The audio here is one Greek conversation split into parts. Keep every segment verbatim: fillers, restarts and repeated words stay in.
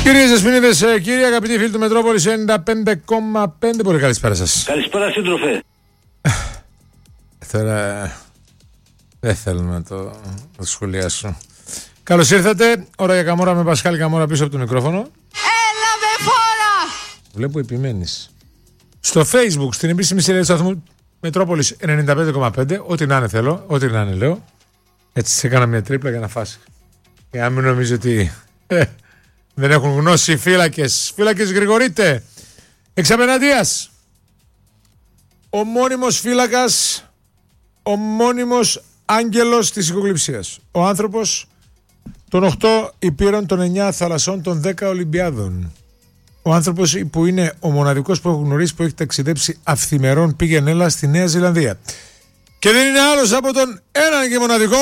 Κυρίες και Δεσποινίδες, κύριοι αγαπητοί φίλοι του Μετρόπολης ενενήντα πέντε κόμμα πέντε, πολύ καλησπέρα σας. Καλησπέρα σύντροφε. Τώρα δεν θέλω να το, να το σχολιάσω. Καλώς ήρθατε, ώρα για Καμόρα με Πασχάλη Καμόρα πίσω από το μικρόφωνο. Έλα με φόρα! Βλέπω επιμένεις. Στο Facebook, στην επίσημη σελίδα του σταθμού Μετρόπολης ενενήντα πέντε κόμμα πέντε, ό,τι να είναι θέλω, ό,τι να είναι λέω. Έτσι σε έκανα μια τρίπλα για να φάσει. Για να μην νομίζω ότι ε, δεν έχουν γνώση οι φύλακες. Φύλακες Γρηγορείτε. Εξ απέναντίας, ο μόνιμος φύλακας, ο μόνιμος άγγελος της οικογλυψίας. Ο άνθρωπος των οκτώ υπήρων, των εννιά θαλασσών, των δέκα Ολυμπιάδων. Ο άνθρωπος που είναι ο μοναδικός που έχω γνωρίσει που έχει ταξιδέψει αυθημερών πήγαινε έλα στη Νέα Ζηλανδία. Και δεν είναι άλλος από τον έναν και μοναδικό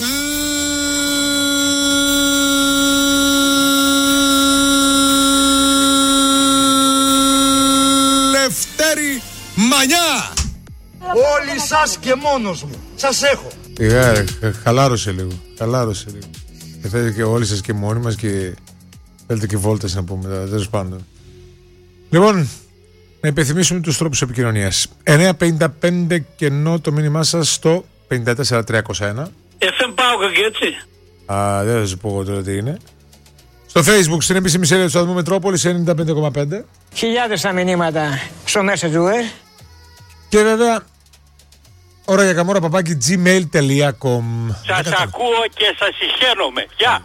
Λευτέρη Μανιά. Όλοι σας και μόνος μου. Σας έχω. Ήγα, χαλάρωσε λίγο. Χαλάρωσε λίγο. Και θέλετε και όλοι σας και μόνοι μας και θέλετε και βόλτες να πούμε. Τέλος πάντων. Λοιπόν, να υπενθυμίσουμε τους τρόπους επικοινωνίας. εννιά πενήντα πέντε κενό το μήνυμά σας στο πενήντα τέσσερα τριακόσια ένα. εφ εμ Πάοκα και έτσι. Α, δεν θα σας πω εγώ τώρα τι είναι. Στο Facebook, στην επίσημη σελίδα του σταθμού Μετρόπολης ενενήντα πέντε κόμμα πέντε. Χιλιάδες τα μηνύματα στο Messenger. Και βέβαια, ώρα για Καμόρα παπάκι gmail τελεία com. Σας ακούω και σας συγχαίρομαι. Γεια.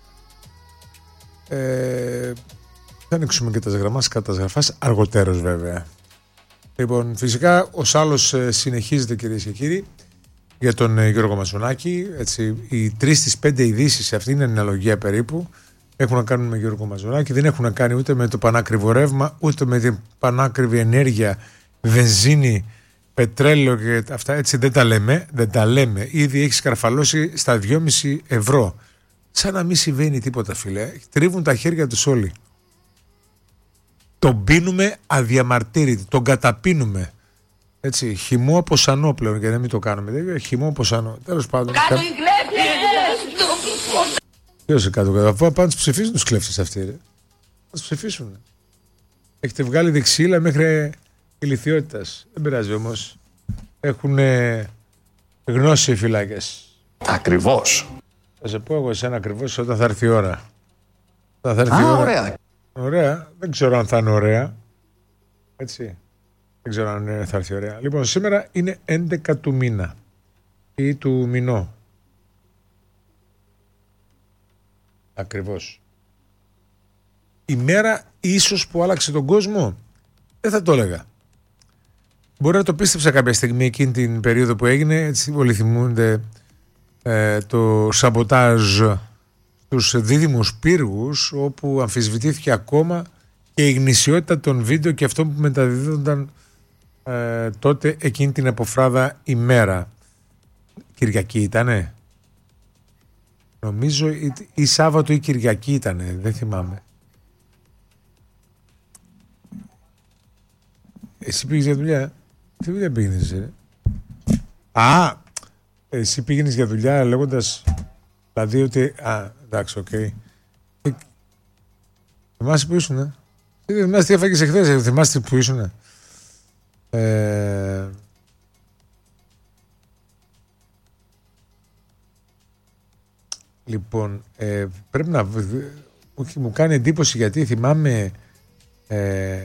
Ε, θα ανοίξουμε και τα γραμμάς κατά γραφάς αργοτέρως βέβαια. Λοιπόν, φυσικά ο Σάλος ε, συνεχίζεται κυρίες και κύριοι για τον ε, Γιώργο Μαζονάκη. Έτσι, οι τρεις στις πέντε ειδήσεις, αυτή είναι η αναλογία περίπου, έχουν να κάνουν με Γιώργο Μαζονάκη. Δεν έχουν να κάνει ούτε με το πανάκριβο ρεύμα, ούτε με την πανάκριβη ενέργεια, βενζίνη, πετρέλαιο και αυτά. Έτσι δεν τα λέμε, δεν τα λέμε. Ήδη έχει σκαρφαλώσει στα δυόμισι ευρώ. Σαν να μην συμβαίνει τίποτα, φίλε. Τρίβουν τα χέρια τους όλοι. Τον πίνουμε αδιαμαρτύρητη, τον καταπίνουμε. Έτσι, χυμό από σανό πλέον, για να μην το κάνουμε. Δεν χυμό από σανό. Τέλος πάντων. Κάτω οι κλέφτες! Ποιος είναι κάτω, αφού πάνε τους ψηφίσουν τους κλέφτες αυτοί, ρε. Θα τους ψηφίσουν. Έχετε βγάλει δεξίλα μέχρι ηλιθιότητας. Δεν πειράζει όμως. Έχουν γνώση οι φυλάκες. Ακριβώς. Θα σε πω εγώ εσένα ακριβώς όταν θα έρθει η ώρα. Όταν θα έρθει Α, η ώρα. ωραία. Ωραία. Δεν ξέρω αν θα είναι ωραία. Έτσι. Δεν ξέρω αν θα έρθει ωραία. Λοιπόν, σήμερα είναι έντεκα του μήνα ή του μηνό. Ακριβώς. Η μέρα ίσως που άλλαξε τον κόσμο. Δεν θα το έλεγα. Μπορεί να το πίστεψα κάποια στιγμή εκείνη την περίοδο που έγινε. Έτσι όλοι θυμούνται ε, το σαμποτάζ στους δίδυμους πύργους, όπου αμφισβητήθηκε ακόμα και η γνησιότητα των βίντεο και αυτό που μεταδίδονταν ε, τότε εκείνη την αποφράδα ημέρα. Κυριακή ήτανε. Νομίζω ή, ή Σάββατο ή Κυριακή ήτανε. Δεν θυμάμαι. Εσύ πήγες για δουλειά. Τι δουλειά πήγαινες, ρε? Α, εσύ πήγαινες για δουλειά λέγοντας δηλαδή ότι... Α, εντάξει, οκ. Okay. Θυμάσαι που ήσουνε. Θυμάσαι τι έφαγες εχθές. Θυμάσαι που ήσουνε. Ε... Λοιπόν, ε, πρέπει να... Όχι, μου κάνει εντύπωση γιατί θυμάμαι... Ε,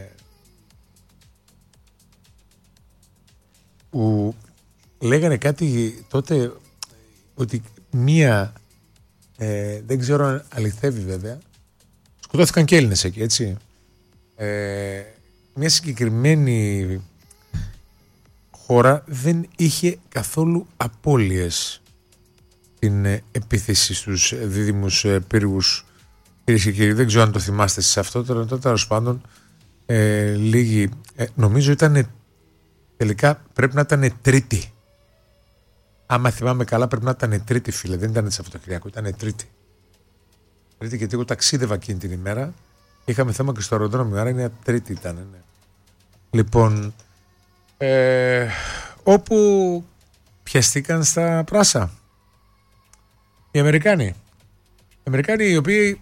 που λέγανε κάτι τότε ότι μία... Ε, δεν ξέρω αν αληθεύει βέβαια. Σκοτώθηκαν και Έλληνες εκεί, έτσι. Ε, μια συγκεκριμένη χώρα δεν είχε καθόλου απώλειες την ε, επίθεση στους δίδυμους ε, πύργους. Κυρίες και κύριοι, δεν ξέρω αν το θυμάστε σε αυτό. Τώρα, τώρα τέλος πάντων, ε, λίγοι, ε, νομίζω ήταν τελικά πρέπει να ήταν τρίτη. Άμα θυμάμαι καλά, πρέπει να ήταν τρίτη, φίλε. Δεν ήταν Σαββατοκυριακό, ήταν τρίτη. Τρίτη, γιατί εγώ ταξίδευα εκείνη την ημέρα. Είχαμε θέμα και στο αεροδρόμιο, άρα είναι τρίτη ήταν. Ναι. Λοιπόν, ε, όπου πιαστήκαν στα πράσα οι Αμερικάνοι. Οι Αμερικάνοι οι οποίοι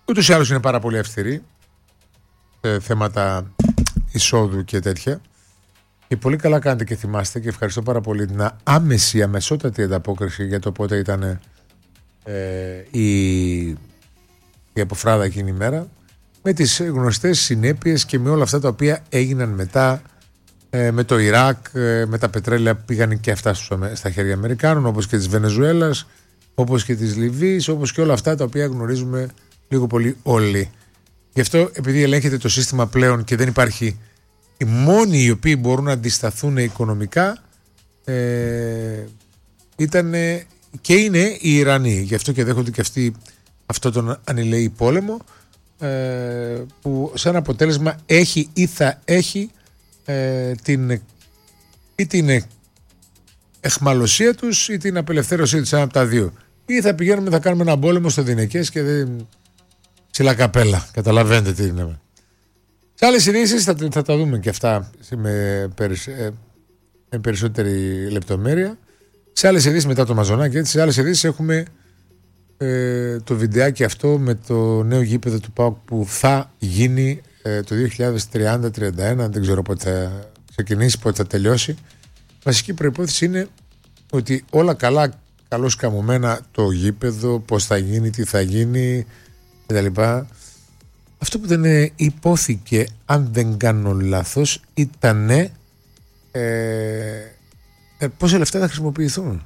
ούτως ή άλλως είναι πάρα πολύ αυστηρή σε θέματα εισόδου και τέτοια. Και πολύ καλά κάνετε και θυμάστε και ευχαριστώ πάρα πολύ την άμεση, αμεσότατη ανταπόκριση για το πότε ήταν ε, η, η αποφράδα εκείνη η μέρα, με τις γνωστές συνέπειες και με όλα αυτά τα οποία έγιναν μετά, ε, με το Ιράκ, ε, με τα πετρέλαια που πήγαν και αυτά στα χέρια Αμερικάνων, όπως και της Βενεζουέλας, όπως και της Λιβύης, όπως και όλα αυτά τα οποία γνωρίζουμε λίγο πολύ όλοι. Γι' αυτό, επειδή ελέγχεται το σύστημα πλέον και δεν υπάρχει, οι μόνοι οι οποίοι μπορούν να αντισταθούν οικονομικά ε, ήταν και είναι οι Ιρανοί. Γι' αυτό και δέχονται και αυτοί αυτό τον ανηλεή πόλεμο, ε, που σαν αποτέλεσμα έχει ή θα έχει ε, την, ή την εχμαλωσία τους ή την απελευθέρωσή τους, ένα από τα δύο. Ή θα πηγαίνουμε, θα κάνουμε ένα πόλεμο στο Δινεκές και δεν... ψηλά καπέλα. Καταλαβαίνετε τι είναι. Σε άλλες ειδήσεις θα, θα τα δούμε και αυτά με, περισ, ε, με περισσότερη λεπτομέρεια. Σε άλλες ειδήσεις μετά το Μαζονάκι, έτσι, σε άλλες ειδήσεις έχουμε ε, το βιντεάκι αυτό με το νέο γήπεδο του ΠΑΟΚ που θα γίνει ε, το δύο χιλιάδες τριάντα τριάντα ένα, δεν ξέρω πότε θα ξεκινήσει, πότε θα τελειώσει. Βασική προϋπόθεση είναι ότι όλα καλά, καλώς καμωμένα το γήπεδο, πώς θα γίνει, τι θα γίνει κτλ. Αυτό που δεν υπόθηκε, αν δεν κάνω λάθος, ήταν ε, ε, πόσα λεφτά θα χρησιμοποιηθούν.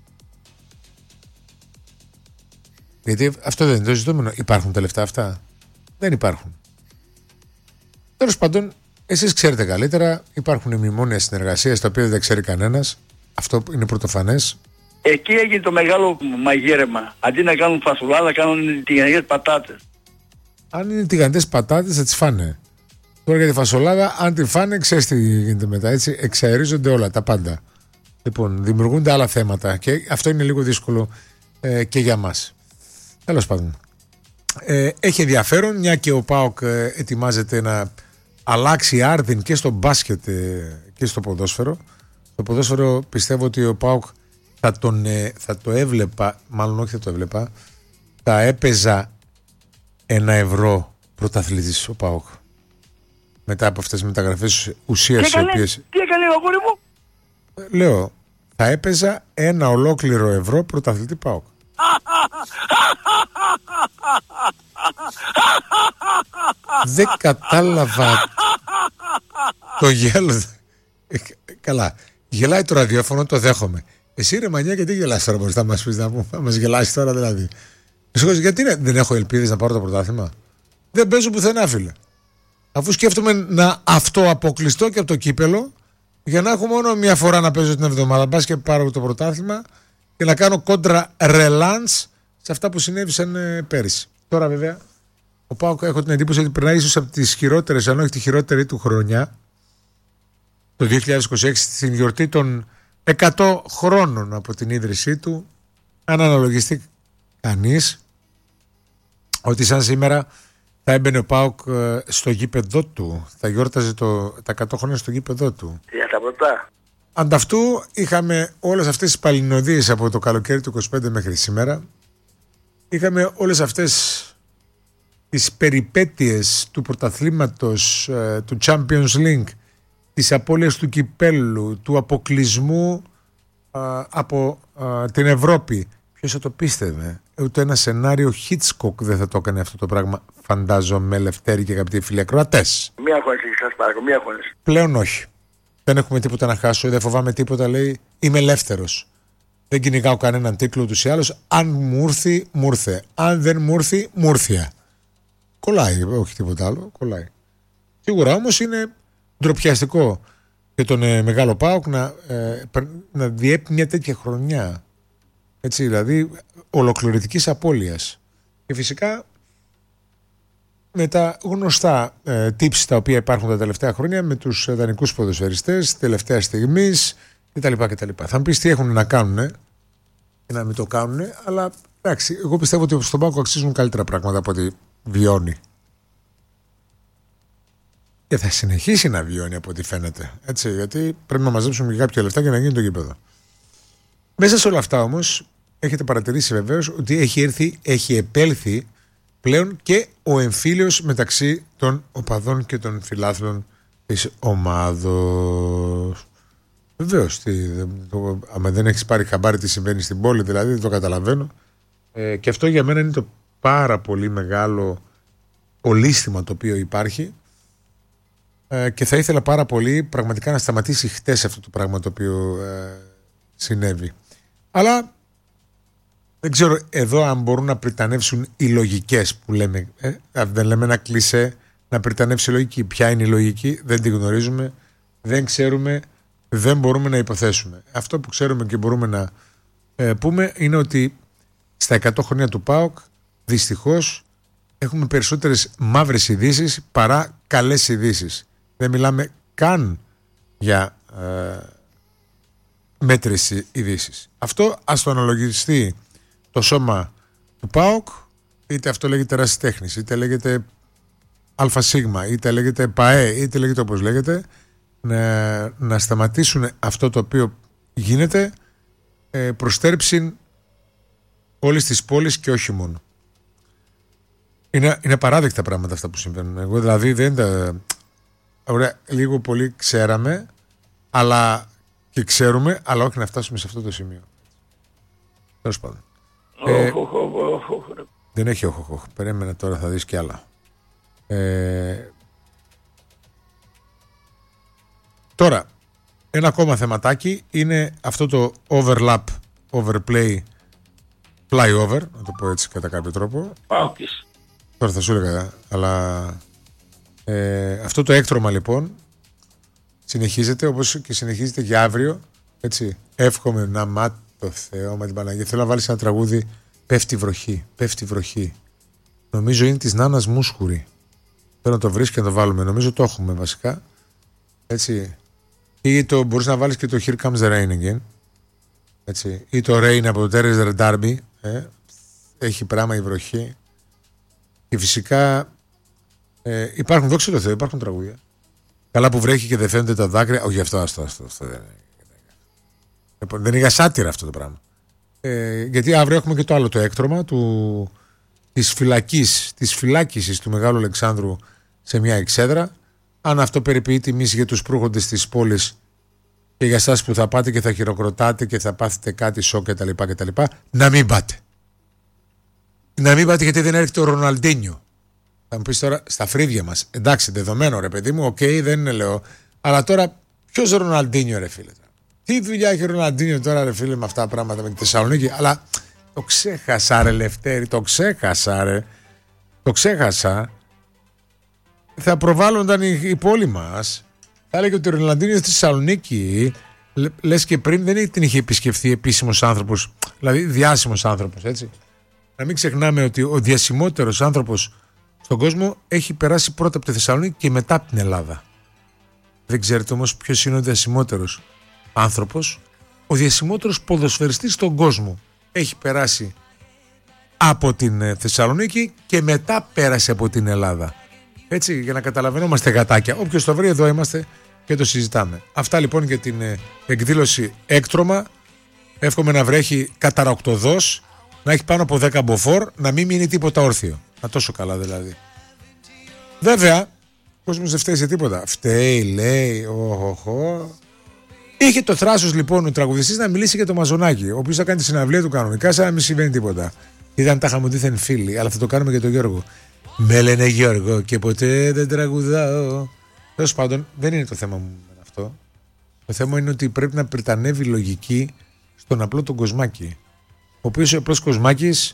Γιατί αυτό δεν είναι το ζητούμενο. Υπάρχουν τα λεφτά αυτά? Δεν υπάρχουν. Τέλος πάντων, εσείς ξέρετε καλύτερα, υπάρχουν μνημόνια συνεργασίας τα οποία δεν τα ξέρει κανένας. Αυτό είναι πρωτοφανές. Εκεί έγινε το μεγάλο μαγείρεμα. Αντί να κάνουν φασουλάδα, κάνουν τηγανιτές πατάτες. Αν είναι τηγανιτές πατάτες θα τις φάνε. Τώρα για τη φασολάδα, αν τη φάνε, ξέρεις τι γίνεται μετά, έτσι. Εξαερίζονται όλα, τα πάντα. Λοιπόν, δημιουργούνται άλλα θέματα και αυτό είναι λίγο δύσκολο ε, και για μας. Τέλος πάντων. Ε, έχει ενδιαφέρον, μια και ο ΠΑΟΚ ε, ετοιμάζεται να αλλάξει άρδιν και στο μπάσκετ ε, και στο ποδόσφαιρο. Το ποδόσφαιρο πιστεύω ότι ο ΠΑΟΚ θα, τον, ε, θα το έβλεπα, μάλλον όχι θα το έβλεπα, θα έπαιζα ένα ευρώ πρωταθλητής ο ΠΑΟΚ. Μετά από αυτές τις μεταγραφές ουσίας οι οποίες... Τι έκανε ο αγόρι μου? Λέω, θα έπαιζα ένα ολόκληρο ευρώ πρωταθλητή ΠΑΟΚ. Δεν κατάλαβα το γέλο. Καλά, γελάει το ραδιόφωνο, το δέχομαι. Εσύ ρε μανιά, γιατί γελάς τώρα, μπορείς να μας πεις, να μας γελάσεις τώρα δηλαδή? Γιατί ναι, δεν έχω ελπίδες να πάρω το πρωτάθλημα? Δεν παίζω πουθενά, φίλε. Αφού σκέφτομαι να αυτοαποκλειστώ και από το κύπελο για να έχω μόνο μια φορά να παίζω την εβδομάδα, μπας και πάρω το πρωτάθλημα και να κάνω κόντρα ρελάνς σε αυτά που συνέβησαν ε, πέρυσι. Τώρα βέβαια ο ΠΑΟΚ, έχω την εντύπωση ότι περνάει ίσως από τις χειρότερες, αν όχι τη χειρότερη του χρονιά, το δύο χιλιάδες είκοσι έξι, στην γιορτή των εκατό χρόνων από την ίδρυσή του. Αν αναλογιστεί κανείς ότι σαν σήμερα θα έμπαινε ο ΠΑΟΚ στο γήπεδό του, θα γιόρταζε το, τα εκατό χρόνια στο γήπεδό του. Για τα ποτά. Ανταυτού είχαμε όλες αυτές τις παλινοδίες από το καλοκαίρι του είκοσι πέντε μέχρι σήμερα. Είχαμε όλες αυτές τις περιπέτειες του πρωταθλήματος, του Champions League, της απώλειας του κυπέλλου, του αποκλεισμού α, από α, την Ευρώπη. Ποιος θα το πίστευε? Ούτε ένα σενάριο Hitchcock δεν θα το έκανε αυτό το πράγμα, φαντάζομαι, Λευτέρη και αγαπητοί φίλοι ακροατές. Μία χώνεση, σας παρακαλώ, μία χώνεση. Πλέον όχι. Δεν έχουμε τίποτα να χάσω, δεν φοβάμαι τίποτα, λέει. Είμαι ελεύθερος. Δεν κυνηγάω κανέναν τίτλο ούτως ή άλλως. Αν μου ήρθει, μου ήρθε. Αν δεν μου ήρθει, μου ήρθια. Κολλάει, όχι τίποτα άλλο. Κολλάει. Σίγουρα όμως είναι ντροπιαστικό για τον ε, μεγάλο ΠΑΟΚ να, ε, να διέπει μια τέτοια χρονιά. Έτσι, δηλαδή ολοκληρωτικής απώλειας. Και φυσικά με τα γνωστά ε, tips τα οποία υπάρχουν τα τελευταία χρόνια με τους δανεικούς ποδοσφαιριστές τελευταία στιγμής κτλ. κτλ. Θα μου πεις τι έχουν να κάνουν και να μην το κάνουν, αλλά εντάξει, εγώ πιστεύω ότι στον ΠΑΟΚ αξίζουν καλύτερα πράγματα από ό,τι βιώνει. Και θα συνεχίσει να βιώνει από ό,τι φαίνεται. Έτσι, γιατί πρέπει να μαζέψουμε και κάποια λεφτά για να γίνει το γήπεδο. Μέσα σε όλα αυτά όμως έχετε παρατηρήσει βεβαίως ότι έχει έρθει, έχει επέλθει πλέον και ο εμφύλιος μεταξύ των οπαδών και των φιλάθλων της ομάδος. Βεβαίως, άμα δεν έχεις πάρει χαμπάρι τι συμβαίνει στην πόλη, δηλαδή δεν το καταλαβαίνω. Ε, και αυτό για μένα είναι το πάρα πολύ μεγάλο ολίσθημα το οποίο υπάρχει, ε, και θα ήθελα πάρα πολύ πραγματικά να σταματήσει χτες αυτό το πράγμα το οποίο ε, συνέβη. Αλλά δεν ξέρω εδώ αν μπορούν να πριτανεύσουν οι λογικές που λέμε. Ε, δεν λέμε ένα κλισέ να πριτανεύσει η λογική. Ποια είναι η λογική, δεν τη γνωρίζουμε, δεν ξέρουμε, δεν μπορούμε να υποθέσουμε. Αυτό που ξέρουμε και μπορούμε να ε, πούμε είναι ότι στα εκατό χρόνια του ΠΑΟΚ δυστυχώς έχουμε περισσότερες μαύρες ειδήσεις παρά καλές ειδήσεις. Δεν μιλάμε καν για ε, μέτρες ειδήσεις. Αυτό ας το αναλογιστεί το σώμα του ΠΑΟΚ, είτε αυτό λέγεται ερασιτέχνης, είτε λέγεται ΑΣ, είτε λέγεται ΠΑΕ, είτε λέγεται όπως λέγεται, να, να σταματήσουν αυτό το οποίο γίνεται ε, προστέρψιν όλης της πόλης και όχι μόνο. Είναι, είναι παράδεκτα πράγματα αυτά που συμβαίνουν. Εγώ δηλαδή δεν τα... Ωραία, λίγο πολύ ξέραμε, αλλά και ξέρουμε, αλλά όχι να φτάσουμε σε αυτό το σημείο. Τέλος πάντων. Ε, δεν έχει όχο, όχο. Περίμενε τώρα, θα δεις κι άλλα. Ε, τώρα, ένα ακόμα θεματάκι είναι αυτό το overlap, overplay, flyover, να το πω έτσι κατά κάποιο τρόπο. Παόκης. Τώρα θα σου έλεγα, αλλά ε, αυτό το έκτρωμα λοιπόν συνεχίζεται όπως και συνεχίζεται για αύριο. Έτσι, εύχομαι να μάθω το Θεό με την Παναγία. Θέλω να βάλεις ένα τραγούδι, πέφτει βροχή, πέφτει βροχή. Νομίζω είναι της Νάνας Μούσχουρη. Θέλω να το βρεις και να το βάλουμε. Νομίζω το έχουμε βασικά. Έτσι. Ή το μπορείς να βάλεις και το Here Comes the Rain Again. Έτσι. Ή το Rain από το Terence Darby. Ε. Έχει πράγμα η βροχή. Και φυσικά ε, υπάρχουν, δόξα τω Θεώ, υπάρχουν τραγούδια. Καλά που βρέχει και δεν φαίνονται τα δάκρυα. Όχι αυτό, αυτό, αυτό, αυτό δεν είναι. Δεν είναι για σάτυρα αυτό το πράγμα. Ε, γιατί αύριο έχουμε και το άλλο το έκτρωμα του, της φυλακής, της φυλάκισης του Μεγάλου Αλεξάνδρου σε μια εξέδρα. Αν αυτό περιποιεί τιμής για τους προύχοντες της πόλης και για εσάς που θα πάτε και θα χειροκροτάτε και θα πάθετε κάτι σοκ κτλ, κτλ, να μην πάτε. Να μην πάτε γιατί δεν έρχεται ο Ροναλντίνιο. Θα μου πεις τώρα στα φρύδια μας. Εντάξει, δεδομένο ρε παιδί μου, οκ, okay, δεν είναι λέω. Αλλά τώρα ποιος Ροναλντίνιο ρε φίλε. Τι δουλειά έχει ο Ροναλντίνιο τώρα ρε φίλε με αυτά τα πράγματα με τη Θεσσαλονίκη. Αλλά το ξέχασα ρε Λευτέρη, το ξέχασα ρε. Το ξέχασα. Θα προβάλλονταν η, η πόλη μας. Θα έλεγε ότι ο Ροναλντίνιο στη Θεσσαλονίκη, λες και πριν δεν την είχε επισκεφθεί επίσημος άνθρωπος, δηλαδή διάσημος άνθρωπος, έτσι. Να μην ξεχνάμε ότι ο διασημότερος άνθρωπος στον κόσμο έχει περάσει πρώτα από τη Θεσσαλονίκη και μετά από την Ελλάδα. Δεν ξέρετε όμως ποιος είναι ο διασημότερος άνθρωπος? Ο διασημότερος ποδοσφαιριστής στον κόσμο έχει περάσει από την Θεσσαλονίκη και μετά πέρασε από την Ελλάδα. Έτσι, για να καταλαβαίνόμαστε γατάκια. Όποιος το βρει, εδώ είμαστε και το συζητάμε. Αυτά λοιπόν για την εκδήλωση έκτρωμα. Εύχομαι να βρέχει καταρακτοδός, να έχει πάνω από δέκα μποφόρ, να μην μείνει τίποτα όρθιο. Να τόσο καλά δηλαδή. Βέβαια, ο κόσμος δεν φταίει σε τίποτα. Φταίει, λέει, οχοχο. Είχε το θράσος λοιπόν ο τραγουδιστής να μιλήσει για το Μαζονάκι, ο οποίος θα κάνει τη συναυλία του κανονικά, σαν να μην συμβαίνει τίποτα. Ήταν τα χαμοντίθεν φίλοι, αλλά θα το κάνουμε για τον Γιώργο. Με λένε Γιώργο και ποτέ δεν τραγουδάω. Τέλος πάντων, δεν είναι το θέμα μου αυτό. Το θέμα είναι ότι πρέπει να πριτανεύει λογική στον απλό τον Κοσμάκη. Ο οποίος ο απλός Κοσμάκης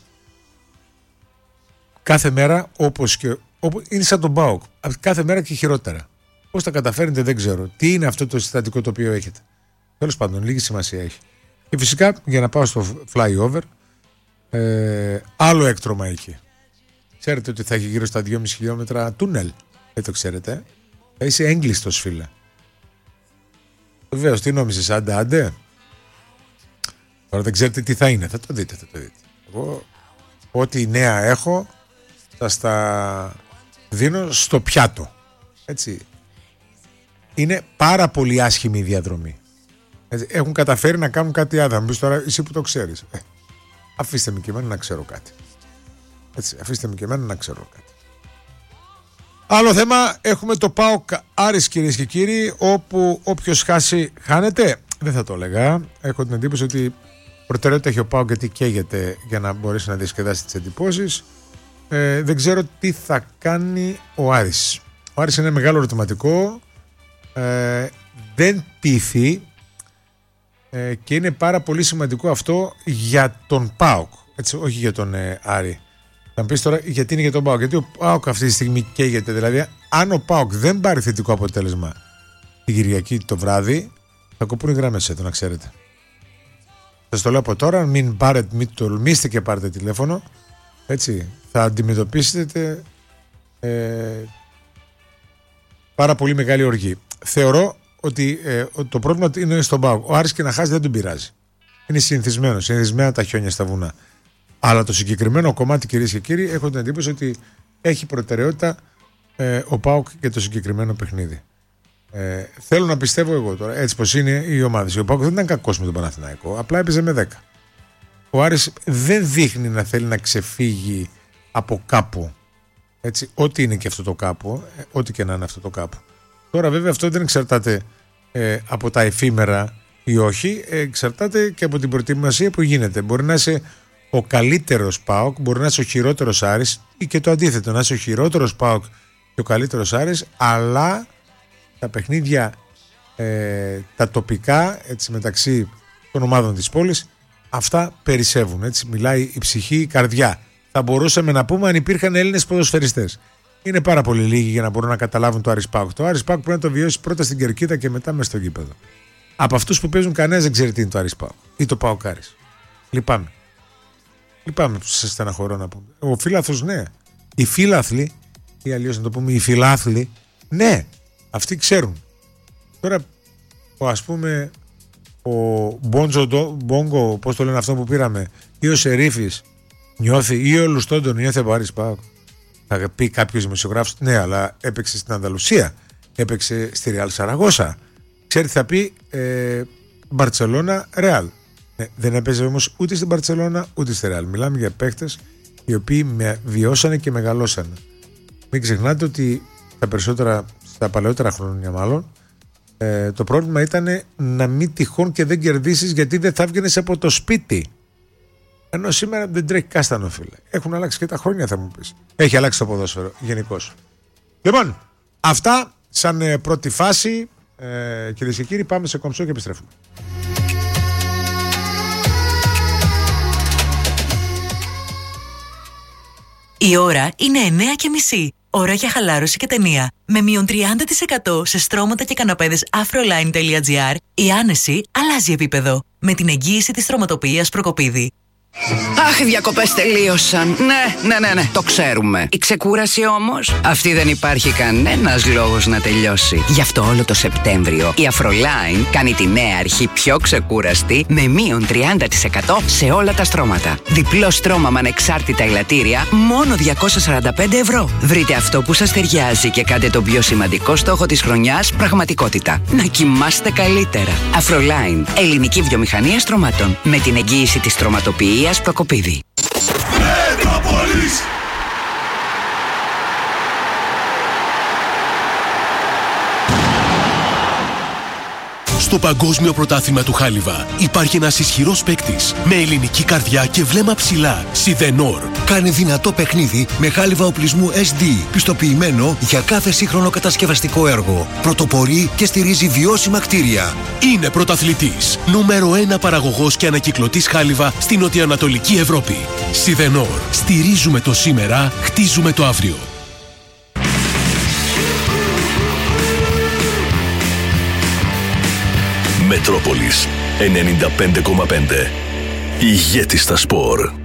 κάθε μέρα όπως και όπως, είναι σαν τον ΠΑΟΚ. Κάθε μέρα και χειρότερα. Πώς τα καταφέρνετε δεν ξέρω. Τι είναι αυτό το συστατικό το οποίο έχετε. Τέλος πάντων, λίγη σημασία έχει. Και φυσικά για να πάω στο flyover, ε, άλλο έκτρωμα έχει. Ξέρετε ότι θα έχει γύρω στα δυόμισι χιλιόμετρα τούνελ. Δεν το ξέρετε. Θα είσαι έγκλειστος φίλε. Βεβαίως, τι νόμιζες, άντε άντε. Τώρα δεν ξέρετε τι θα είναι. Θα το δείτε, θα το δείτε. Εγώ ό,τι νέα έχω θα στα δίνω στο πιάτο. Έτσι. Είναι πάρα πολύ άσχημη η διαδρομή. Έτσι. Έχουν καταφέρει να κάνουν κάτι άλλο. Θα μου πεις τώρα εσύ που το ξέρεις. Ε, αφήστε με και εμένα να ξέρω κάτι. Έτσι, αφήστε με και εμένα να ξέρω κάτι. Άλλο θέμα, έχουμε το ΠΑΟΚ Άρης, κυρίες και κύριοι, όπου όποιος χάσει, χάνεται. Δεν θα το έλεγα. Έχω την εντύπωση ότι προτεραιότητα έχει ο ΠΑΟΚ γιατί καίγεται για να μπορέσει να διασκεδάσει τις εντυπώσεις. Ε, δεν ξέρω τι θα κάνει ο Άρης. Ο Άρης είναι μεγάλο ερωτηματικό. Ε, δεν πείθει ε, και είναι πάρα πολύ σημαντικό αυτό για τον ΠΑΟΚ. Έτσι, όχι για τον ε, Άρη. Θα μου πεις τώρα γιατί είναι για τον ΠΑΟΚ. Γιατί ο ΠΑΟΚ αυτή τη στιγμή καίγεται. Δηλαδή, αν ο ΠΑΟΚ δεν πάρει θετικό αποτέλεσμα την Κυριακή το βράδυ, θα κοπούν οι γραμμές εδώ, να ξέρετε. Σας το λέω από τώρα, μην πάρετε, μην τολμήσετε και πάρετε τηλέφωνο. Έτσι, θα αντιμετωπίσετε ε, πάρα πολύ μεγάλη οργή. Θεωρώ ότι ε, το πρόβλημα είναι στον ΠΑΟΚ. Ο Άρης και να χάσει δεν τον πειράζει. Είναι συνηθισμένο, συνηθισμένα τα χιόνια στα βουνά. Αλλά το συγκεκριμένο κομμάτι, κυρίες και κύριοι, έχω την εντύπωση ότι έχει προτεραιότητα ε, ο ΠΑΟΚ και το συγκεκριμένο παιχνίδι. Ε, θέλω να πιστεύω εγώ τώρα, έτσι πως είναι οι ομάδες. Ο ΠΑΟΚ δεν ήταν κακός με τον Παναθηναϊκό, απλά έπαιζε με δέκα. Ο Άρης δεν δείχνει να θέλει να ξεφύγει από κάπου. Έτσι, ό,τι είναι και αυτό το κάπου, ε, ό,τι και να είναι αυτό το κάπου. Τώρα, βέβαια, αυτό δεν εξαρτάται ε, από τα εφήμερα ή όχι, ε, εξαρτάται και από την προετοιμασία που γίνεται. Μπορεί να είσαι ο καλύτερος ΠΑΟΚ, μπορεί να είσαι ο χειρότερος Άρης ή και το αντίθετο, να είσαι ο χειρότερος ΠΑΟΚ και ο καλύτερος Άρης, αλλά τα παιχνίδια ε, τα τοπικά, έτσι, μεταξύ των ομάδων της πόλης, αυτά περισσεύουν. Έτσι, μιλάει η ψυχή, η καρδιά. Θα μπορούσαμε να πούμε αν υπήρχαν Έλληνες ποδοσφαιριστές. Είναι πάρα πολύ λίγοι για να μπορούν να καταλάβουν το Άρης ΠΑΟΚ. Το Άρης ΠΑΟΚ πρέπει να το βιώσει πρώτα στην κερκίδα και μετά μέσα στο γήπεδο. Από αυτούς που παίζουν, κανένας δεν ξέρει τι είναι το Άρης ΠΑΟΚ ή το ΠΑΟΚ Άρης. Λυπάμαι. Λυπάμαι που σας στεναχωρώ να πούμε. Ο φίλαθλος, ναι. Οι φίλαθλοι, ή αλλιώς να το πούμε οι φιλάθλοι, ναι. Αυτοί ξέρουν. Τώρα, ο, ας πούμε, ο Μπόντζο Μπόγκο, πώς το λένε αυτό που πήραμε, ή ο Σερίφης νιώθει, ή ο Λουστόντον νιώθει από Άρης ΠΑΟΚ. Θα πει κάποιος δημοσιογράφος, ναι, αλλά έπαιξε στην Ανδαλουσία, έπαιξε στη Ρεάλ Σαραγώσα. Ξέρει, θα πει ε, Μπαρτσελώνα Ρεάλ. Ε, δεν έπαιζε όμως ούτε στην Μπαρτσελώνα ούτε στη Ρεάλ. Μιλάμε για παίχτες οι οποίοι με βιώσανε και μεγαλώσανε. Μην ξεχνάτε ότι τα περισσότερα, στα παλαιότερα χρόνια μάλλον, ε, το πρόβλημα ήταν να μην τυχόν και δεν κερδίσεις γιατί δεν θα βγαίνεις από το σπίτι. Ενώ σήμερα δεν τρέχει κάστανο, φίλε. Έχουν αλλάξει και τα χρόνια, θα μου πεις. Έχει αλλάξει το ποδόσφαιρο γενικώς. Λοιπόν, αυτά σαν ε, πρώτη φάση. Ε, κυρίες και κύριοι, πάμε σε κομψό και επιστρέφουμε. Η ώρα είναι εννιά και μισή. Ώρα για χαλάρωση και ταινία. Με μείον τριάντα τοις εκατό σε στρώματα και καναπέδες afroline τελεία gr, η άνεση αλλάζει επίπεδο. Με την εγγύηση της στρωματοποιίας Προκοπίδη. Αχ, οι διακοπές τελείωσαν. Ναι, ναι, ναι, ναι, το ξέρουμε. Η ξεκούραση όμως, αυτή δεν υπάρχει κανένας λόγος να τελειώσει. Γι' αυτό όλο το Σεπτέμβριο η Afroline κάνει τη νέα αρχή πιο ξεκούραστη με μείον τριάντα τοις εκατό σε όλα τα στρώματα. Διπλό στρώμα με ανεξάρτητα ελαττήρια, μόνο διακόσια σαράντα πέντε ευρώ. Βρείτε αυτό που σας ταιριάζει και κάντε τον πιο σημαντικό στόχο της χρονιάς πραγματικότητα. Να κοιμάστε καλύτερα. Afroline, ελληνική βιομηχανία στρωμάτων. Με την εγγύηση της στρωματοποιίας Προκοπίδη. Στο Παγκόσμιο Πρωτάθλημα του Χάλιβα υπάρχει ένας ισχυρός παίκτης με ελληνική καρδιά και βλέμμα ψηλά. Σιδενόρ. Κάνε δυνατό παιχνίδι με χάλιβα οπλισμού ες ντι, πιστοποιημένο για κάθε σύγχρονο κατασκευαστικό έργο. Πρωτοπορεί και στηρίζει βιώσιμα κτίρια. Είναι πρωταθλητής. Νούμερο ένα παραγωγός και ανακυκλωτής χάλιβα στην νοτιοανατολική Ευρώπη. Σιδενόρ. Στηρίζουμε το σήμερα, χτίζουμε το αύριο. Μετρόπολης ενενήντα πέντε κόμμα πέντε. Ηγέτη στα σπορ.